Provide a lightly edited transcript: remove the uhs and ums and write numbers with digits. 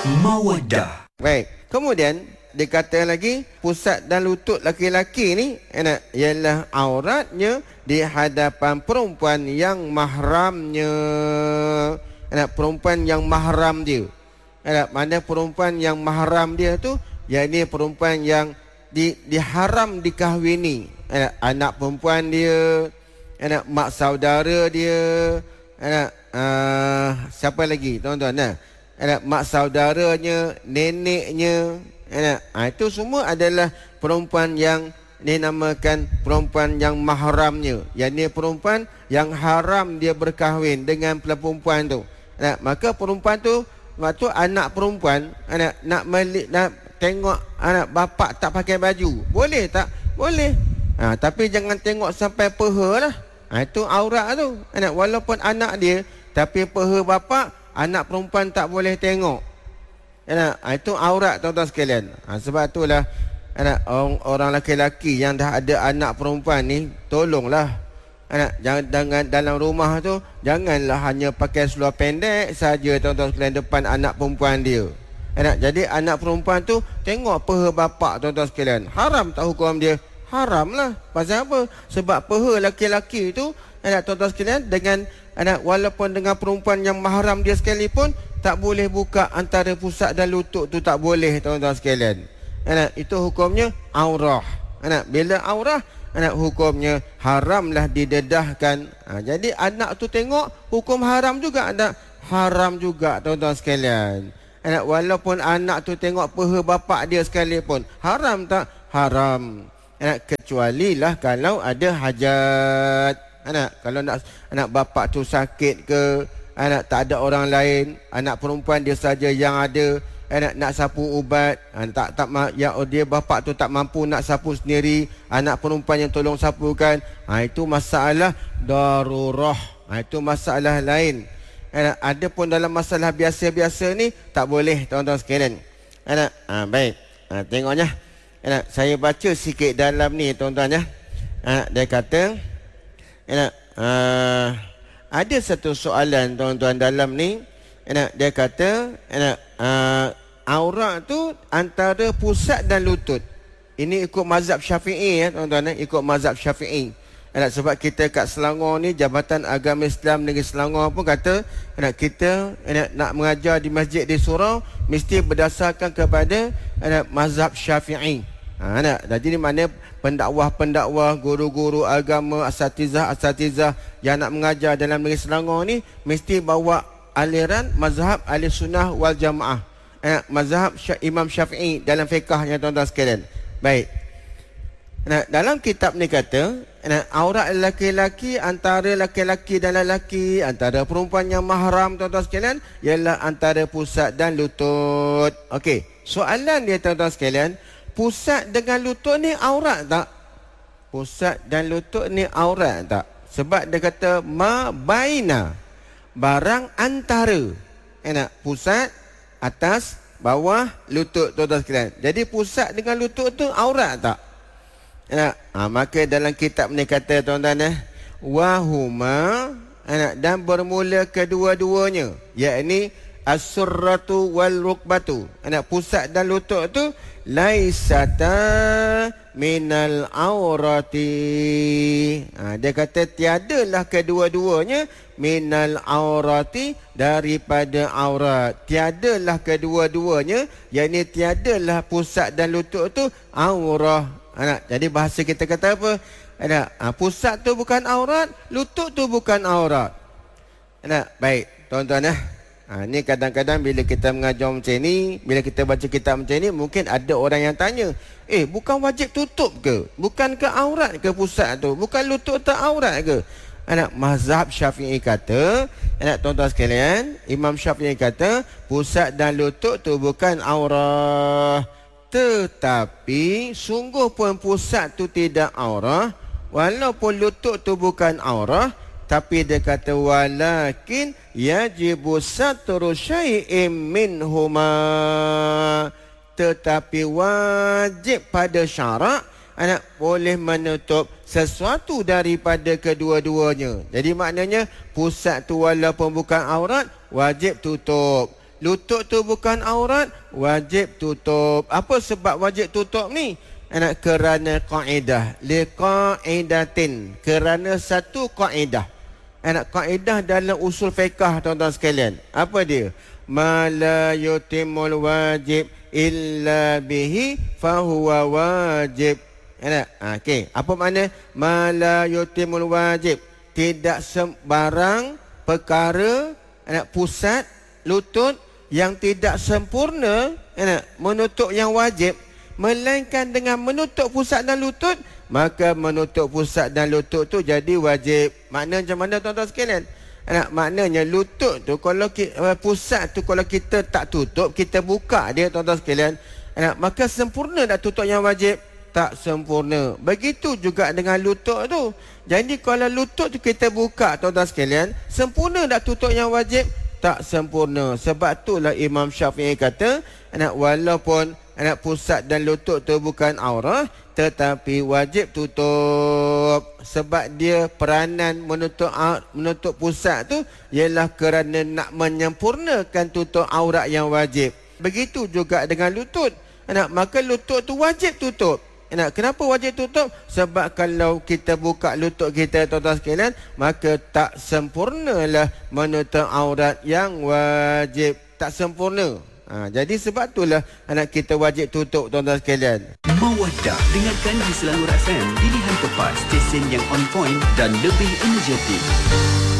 Mawaddah. Baik. Kemudian dikata lagi pusat dan lutut laki-laki ni ialah auratnya di hadapan perempuan yang mahramnya. Perempuan yang mahram dia. Mana perempuan yang mahram dia tu, yakni perempuan yang diharam dikahwini. Anak perempuan dia, mak saudara dia, siapa lagi tuan-tuan? Mak saudaranya, neneknya. Itu semua adalah perempuan yang dinamakan perempuan yang mahramnya. Yakni perempuan yang haram dia berkahwin dengan perempuan tu. Maka perempuan tu, waktu anak perempuan nak tengok anak bapa tak pakai baju, boleh tak? Boleh. Tapi jangan tengok sampai peha lah. Itu aurat tu. Walaupun anak dia, tapi peha bapa, anak perempuan tak boleh tengok. Itu aurat tuan-tuan sekalian. Sebab itulah orang lelaki yang dah ada anak perempuan ni, tolonglah jangan dalam rumah tu janganlah hanya pakai seluar pendek saja tuan-tuan sekalian depan anak perempuan dia. Jadi anak perempuan tu tengok peha bapa tuan-tuan sekalian. Haram tak hukum dia? Haram lah. Pasal apa? Sebab peha laki-laki tu tuan-tuan sekalian dengan walaupun dengan perempuan yang mahram dia sekalipun, tak boleh buka antara pusat dan lutut tu, tak boleh tuan-tuan sekalian. Itu hukumnya aurah. Bila aurah, hukumnya haramlah didedahkan. Jadi anak tu tengok, hukum haram juga. Haram juga tuan-tuan sekalian. Walaupun anak tu tengok peha bapa dia sekalipun, haram tak? Haram. Kecuali lah kalau ada hajat. Kalau anak bapa tu sakit ke, tak ada orang lain, anak perempuan dia saja yang ada, nak sapu ubat, dia bapa tu tak mampu nak sapu sendiri, anak perempuan yang tolong sapukan. Itu masalah darurah. Itu masalah lain. Ada pun dalam masalah biasa-biasa ni tak boleh tuan-tuan sekalian. Baik. Tengoknya. Saya baca sikit dalam ni tuan-tuan ya. Dia kata ada satu soalan tuan-tuan dalam ni. Dia kata aurat tu antara pusat dan lutut. Ini ikut mazhab Syafi'i ya tuan-tuan, ikut mazhab Syafi'i. Sebab kita kat Selangor ni, Jabatan Agama Islam Negeri Selangor pun kata kita nak mengajar di masjid di surau mesti berdasarkan kepada mazhab Syafi'i. Jadi di mana pendakwah-pendakwah, guru-guru agama, asatizah yang nak mengajar dalam negeri Selangor ni mesti bawa aliran mazhab ahli sunnah wal jamaah, mazhab Imam Syafi'i dalam fiqahnya tuan-tuan sekalian. Baik. Dalam kitab ni kata aurat lelaki-lelaki antara lelaki-lelaki dan lelaki, antara perempuan yang mahram tuan-tuan sekalian, ialah antara pusat dan lutut. Okey, soalan dia tuan-tuan sekalian, pusat dengan lutut ni aurat tak? Pusat dan lutut ni aurat tak? Sebab dia kata ma baina, barang antara. Pusat, atas, bawah, lutut tuan-tuan sekalian. Jadi pusat dengan lutut tu aurat tak? Maka dalam kitab ni kata tuan-tuan wahuma, dan bermula kedua-duanya, yakni as-surratu wal rukbatu. Pusat dan lutut tu laisata minal aurati. Dia kata tiadalah kedua-duanya minal aurati, daripada aurat. Tiadalah kedua-duanya, yakni tiadalah pusat dan lutut tu aurah. Jadi bahasa kita kata apa? Pusat tu bukan aurat, lutut tu bukan aurat. Baik, tuan-tuan ni kadang-kadang bila kita mengajar macam ni, bila kita baca kitab macam ni, mungkin ada orang yang tanya, bukan wajib tutup ke? Bukan ke aurat ke pusat tu? Bukan lutut tu aurat ke? Mazhab Syafi'i kata, tuan-tuan sekalian, Imam Syafi'i kata pusat dan lutut tu bukan aurat. Tetapi sungguh pun pusat tu tidak aurah, walaupun lutut tu bukan aurah, tapi dia kata walakin yajibu satru syai'im minhuma, tetapi wajib pada syarak boleh menutup sesuatu daripada kedua-duanya. Jadi maknanya pusat tu walaupun bukan aurat, wajib tutup. lutut tu bukan aurat, wajib tutup. Apa sebab wajib tutup ni? Kerana kaedah. Liqaidatin. Kerana satu kaedah. Kaedah dalam usul fiqh, tuan-tuan sekalian. Apa dia? Ma la yutimul wajib illa bihi fahuwa wajib. Okey. Apa makna ma la yutimul wajib? Tidak sembarang perkara pusat lutut yang tidak sempurna menutup yang wajib, melainkan dengan menutup pusat dan lutut, maka menutup pusat dan lutut tu jadi wajib. Maknanya macam mana, tuan-tuan sekalian? Maknanya lutut tu, kalau pusat tu kalau kita tak tutup, kita buka dia, tuan-tuan sekalian, maka sempurna tak tutup yang wajib? Tak sempurna. Begitu juga dengan lutut tu. Jadi kalau lutut tu kita buka, tuan-tuan sekalian, sempurna tak tutup yang wajib? Tak sempurna. Sebab itulah Imam Syafi'i kata, walaupun pusat dan lutut tu bukan aurah, tetapi wajib tutup. Sebab dia peranan menutup pusat tu ialah kerana nak menyempurnakan tutup aurat yang wajib. Begitu juga dengan lutut. Maka lutut tu wajib tutup. Kenapa wajib tutup? Sebab kalau kita buka lutut kita, tuan-tuan sekalian, maka tak sempurnalah menutup aurat yang wajib. Tak sempurna. Jadi sebab itulah kita wajib tutup, tuan-tuan sekalian. Mawaddah, dengarkan di Selangor FM, pilihan tepat, stesen yang on point dan lebih energetik.